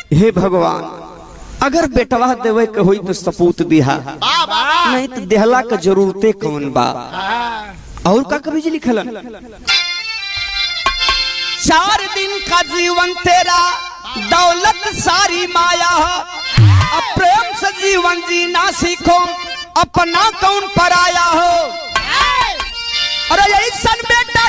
हे भगवान, अगर बेटवा देवे के होई तो सपूत दिहा, नहीं तो देहला का जरूरते कौन बा। और का कभी जी लिखलन, 4 दिन का जीवन तेरा दौलत सारी माया हो, अब प्रेम से जीवन जीना सीखो, अपना कौन पराया हो। अरे ऐसा